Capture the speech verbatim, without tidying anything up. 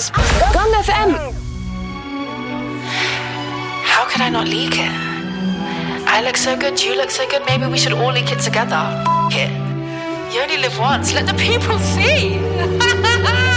is Gang F M. How could I not leak it? I look so good, you look so good, maybe we should all leak it together. F- it. You only live once, let the people see.